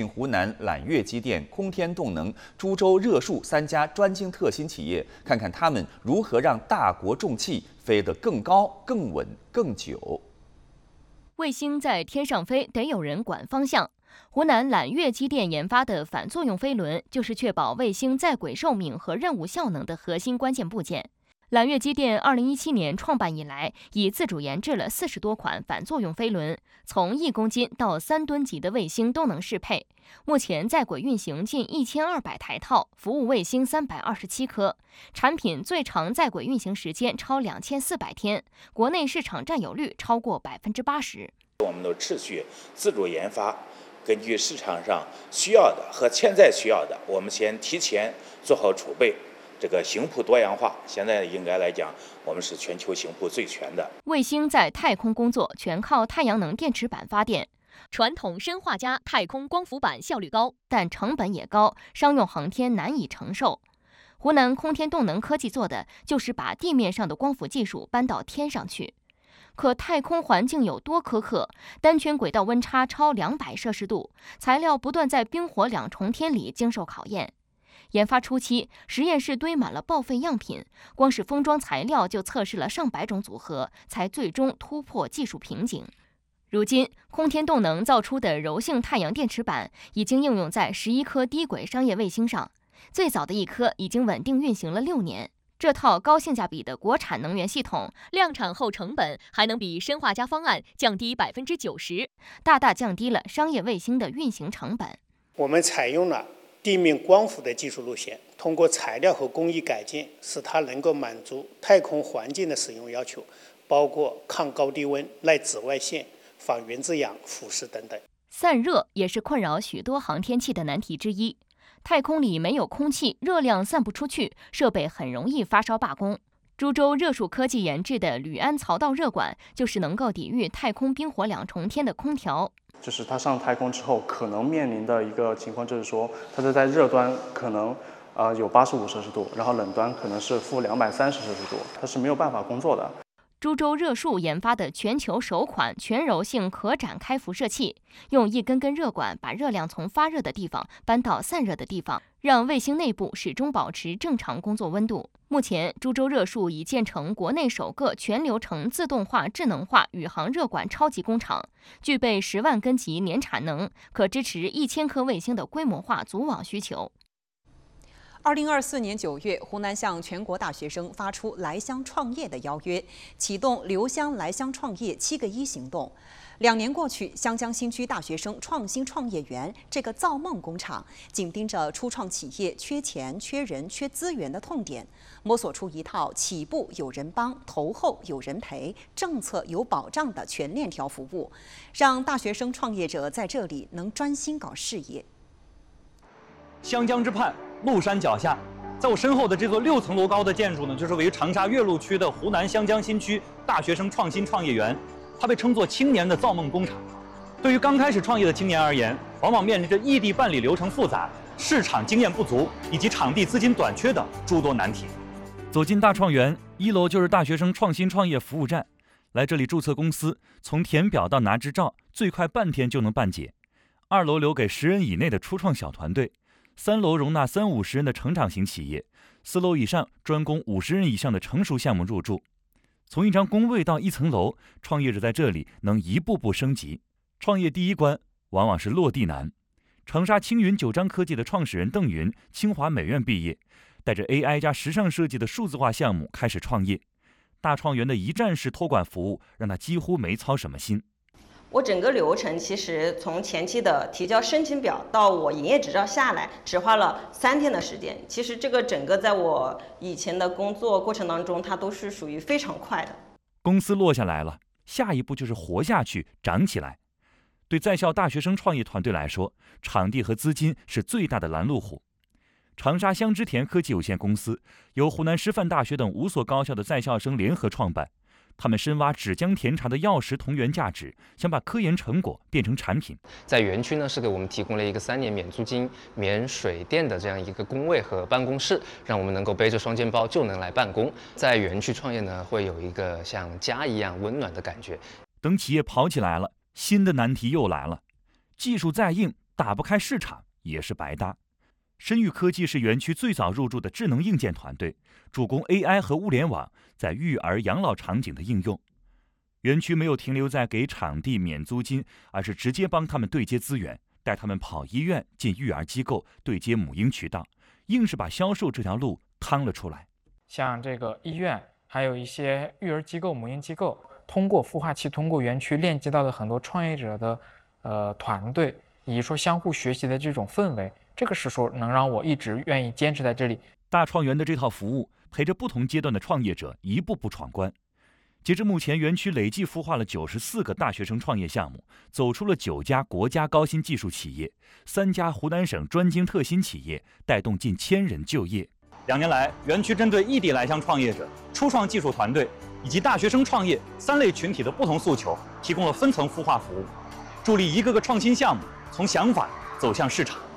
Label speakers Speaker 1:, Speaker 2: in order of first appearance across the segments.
Speaker 1: 湖南揽月机电、空天动能、株洲热数3家专精特新企业，看看他们如何让大国重器飞得更高、更稳、更久。
Speaker 2: 卫星在天上飞，得有人管方向。湖南揽月机电研发的反作用飞轮，就是确保卫星在轨寿命和任务效能的核心关键部件。揽月机电2017年创办以来，已自主研制了40多款反作用飞轮，从1公斤到3吨级的卫星都能适配。目前在轨运行近1200台套，服务卫星327颗，产品最长在轨运行时间超2400天，国内市场占有率超过80%。
Speaker 3: 我们的秩序自主研发，根据市场上需要的和潜在需要的，我们先提前做好储备。这个星谱多样化，现在应该来讲，我们是全球星谱最全的。
Speaker 2: 卫星在太空工作，全靠太阳能电池板发电。传统砷化镓太空光伏板效率高，但成本也高，商用航天难以承受。湖南空天动能科技做的就是把地面上的光伏技术搬到天上去。可太空环境有多苛刻？单圈轨道温差超200摄氏度，材料不断在冰火两重天里经受考验。研发初期，实验室堆满了报废样品，光是封装材料就测试了上百种组合，才最终突破技术瓶颈。如今，空天动能造出的柔性太阳电池板已经应用在11颗低轨商业卫星上，最早的一颗已经稳定运行了6年。这套高性价比的国产能源系统，量产后成本还能比砷化镓方案降低90%，大大降低了商业卫星的运行成本。
Speaker 4: 我们采用了地面光伏的技术路线，通过材料和工艺改进，使它能够满足太空环境的使用要求，包括抗高低温、耐紫外线、防原子氧腐蚀等等。
Speaker 2: 散热也是困扰许多航天器的难题之一。太空里没有空气，热量散不出去，设备很容易发烧罢工。株洲热数科技研制的铝铵槽道热管，就是能够抵御太空冰火两重天的空调。
Speaker 5: 就是它上太空之后可能面临的一个情况，就是说它在热端可能有85摄氏度，然后冷端可能是-230摄氏度，它是没有办法工作的。
Speaker 2: 株洲热数研发的全球首款全柔性可展开辐射器，用一根根热管把热量从发热的地方搬到散热的地方，让卫星内部始终保持正常工作温度。目前，株洲热数已建成国内首个全流程自动化、智能化宇航热管超级工厂，具备10万根级年产能，可支持1000颗卫星的规模化组网需求。
Speaker 6: 2024年9月，湖南向全国大学生发出来乡创业的邀约，启动留乡来乡创业7个1行动。2年过去，湘江新区大学生创新创业园这个造梦工厂，紧盯着初创企业缺钱、缺人、缺资源的痛点，摸索出一套起步有人帮、投后有人陪、政策有保障的全链条服务，让大学生创业者在这里能专心搞事业。
Speaker 7: 湘江之畔，麓山脚下，在我身后的这座6层楼高的建筑呢，就是位于长沙岳麓区的湖南湘江新区大学生创新创业园。它被称作青年的造梦工厂。对于刚开始创业的青年而言，往往面临着异地办理流程复杂、市场经验不足以及场地资金短缺的诸多难题。走进大创园，1楼就是大学生创新创业服务站。来这里注册公司，从填表到拿执照，最快半天就能办结。2楼留给10人以内的初创小团队。3楼容纳30-50人的成长型企业，4楼以上专供50人以上的成熟项目入驻。从一张工位到1层楼，创业者在这里能一步步升级。创业第一关往往是落地难。长沙青云9章科技的创始人邓云，清华美院毕业，带着 AI 加时尚设计的数字化项目开始创业。大创园的一站式托管服务让他几乎没操什么心。
Speaker 8: 我整个流程其实从前期的提交申请表到我营业执照下来，只花了3天的时间。其实这个整个在我以前的工作过程当中，它都是属于非常快的。
Speaker 7: 公司落下来了，下一步就是活下去、长起来。对在校大学生创业团队来说，场地和资金是最大的拦路虎。长沙香之田科技有限公司由湖南师范大学等5所高校的在校生联合创办。他们深挖芷江甜茶的药食同源价值，想把科研成果变成产品。
Speaker 9: 在园区呢，是给我们提供了一个3年免租金、免水电的这样一个工位和办公室，让我们能够背着双肩包就能来办公。在园区创业呢，会有一个像家一样温暖的感觉。
Speaker 7: 等企业跑起来了，新的难题又来了。技术再硬，
Speaker 10: 打不开市场也是白搭。深域科技是园区最早入驻的智能硬件团队，主攻 AI 和物联网在育儿养老场景的应用。园区没有停留在给场地免租金，而是直接帮他们对接资源，带他们跑医院、进育儿机构，对接母婴渠道，硬是把销售这条路趟了出来。
Speaker 11: 像这个医院，还有一些育儿机构、母婴机构，通过孵化器、通过园区链接到的很多创业者的团队，以及说相互学习的这种氛围，这个是说能让我一直愿意坚持在这里。
Speaker 10: 大创园的这套服务陪着不同阶段的创业者一步步闯关。截至目前，园区累计孵化了94个大学生创业项目，走出了9家国家高新技术企业，3家湖南省专精特新企业，带动近1000人就业。
Speaker 7: 2年来，园区针对异地来乡创业者、初创技术团队以及大学生创业3类群体的不同诉求，提供了分层孵化服务，助力一个个创新项目从想法走向市场。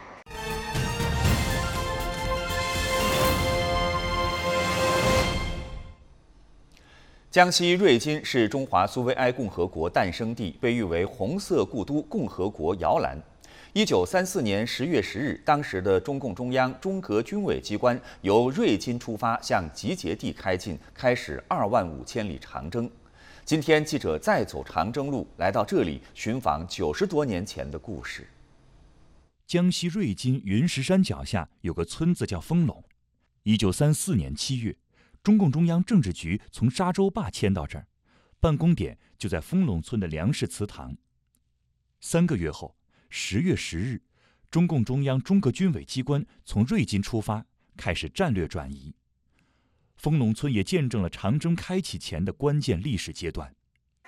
Speaker 1: 江西瑞金是中华苏维埃共和国诞生地，被誉为红色故都、共和国摇篮。1934年10月10日，当时的中共中央中革军委机关由瑞金出发，向集结地开进，开始25000里长征。今天，记者再走长征路，来到这里寻访90多年前的故事。
Speaker 10: 江西瑞金云石山脚下有个村子叫丰陇。1934年7月，中共中央政治局从沙洲坝迁到这儿，办公点就在丰陇村的梁氏祠堂。3个月后，10月10日，中共中央中革军委机关从瑞金出发，开始战略转移。丰陇村也见证了长征开启前的关键历史阶段。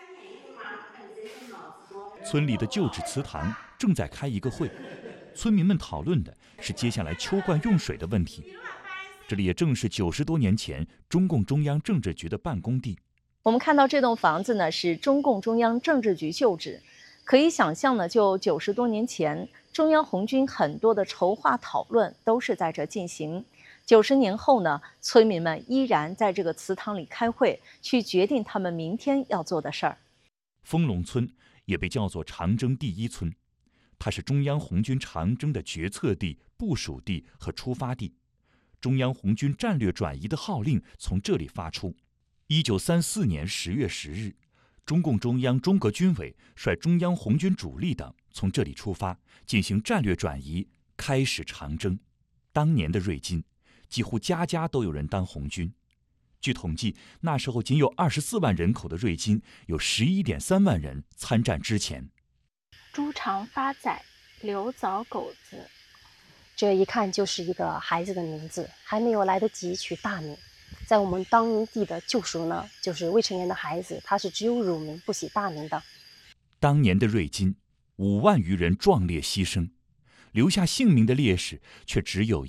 Speaker 10: 村里的旧址祠堂正在开一个会，村民们讨论的是接下来秋灌用水的问题。这里也正是90多年前中共中央政治局的办公地。
Speaker 12: 我们看到这栋房子呢，是中共中央政治局旧址。可以想象呢，就90多年前，中央红军很多的筹划讨论都是在这进行。90年后呢，村民们依然在这个祠堂里开会，去决定他们明天要做的事儿。
Speaker 10: 丰陇村也被叫做长征第1村，它是中央红军长征的决策地、部署地和出发地。中央红军战略转移的号令从这里发出。1934年10月10日，中共中央中革军委率中央红军主力等从这里出发，进行战略转移，开始长征。当年的瑞金，几乎家家都有人当红军。据统计，那时候仅有24万人口的瑞金，有11.3万人参战之前。
Speaker 13: 猪肠发仔，刘早狗子。
Speaker 14: 这一看就是一个孩子的名字，还没有来得及取大名。在我们当地的旧俗呢，就是未成年的孩子，他是只有乳名不起大名的。
Speaker 10: 当年的瑞金，5万余人壮烈牺牲，留下性命的烈士却只有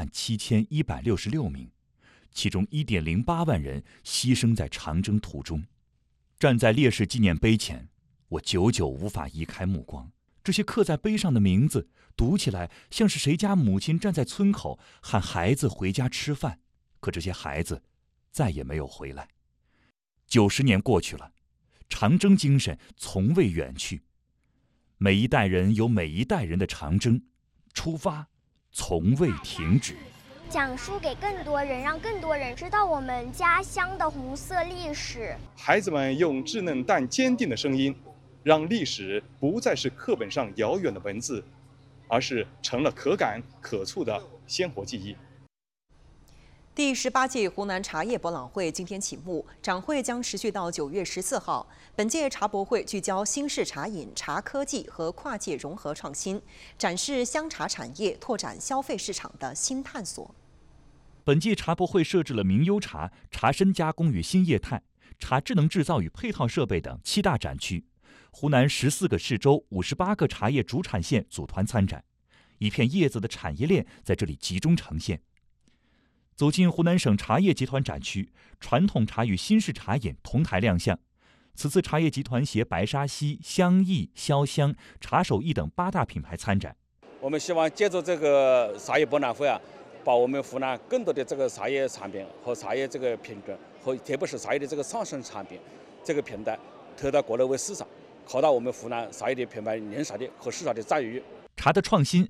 Speaker 10: 17166名，其中1.08万人牺牲在长征途中。站在烈士纪念碑前，我久久无法移开目光。这些刻在碑上的名字，读起来像是谁家母亲站在村口喊孩子回家吃饭，可这些孩子再也没有回来。90年过去了，长征精神从未远去。每一代人有每一代人的长征，出发从未停止。
Speaker 15: 讲述给更多人，让更多人知道我们家乡的红色历史。
Speaker 16: 孩子们用稚嫩但坚定的声音，让历史不再是课本上遥远的文字，而是成了可感可触的鲜活记忆。
Speaker 6: 第18届湖南茶叶博览会今天启幕，展会将持续到9月14号。本届茶博会聚焦新式茶饮、茶科技和跨界融合创新，展示香茶产业拓展消费市场的新探索。
Speaker 10: 本届茶博会设置了名优茶、茶参加工与新业态、茶智能制造与配套设备等7大展区。湖南14个市州、58个茶叶主产县组团参展，一片叶子的产业链在这里集中呈现。走进湖南省茶叶集团展区，传统茶与新式茶饮同台亮相。此次茶叶集团携白沙溪、香艺、潇湘、茶手艺等8大品牌参展。
Speaker 17: 我们希望借助这个茶叶博览会把我们湖南更多的这个茶叶产品和茶叶这个品种，和特别是茶叶的这个上升产品这个平台推到国内外市场，扩大我们湖南茶叶的品牌认识的和市场的赞誉。
Speaker 10: 茶的创新